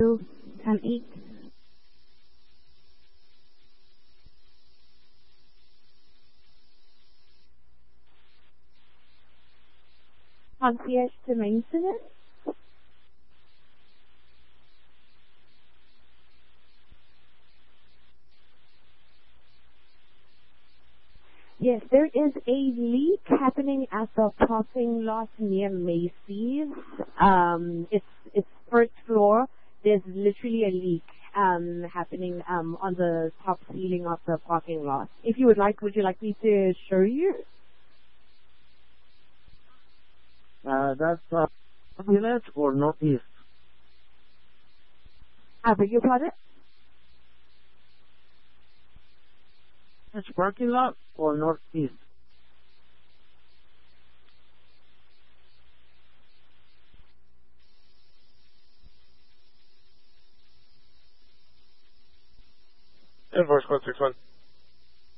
10-8. Concierge to maintenance. Yes, there is a leak happening at the parking lot near Macy's. It's first floor. There's literally a leak happening on the top ceiling of the parking lot. If you would you like me to show you? That's village or northeast? I beg your pardon? Which parking lot or northeast? Invoice 161.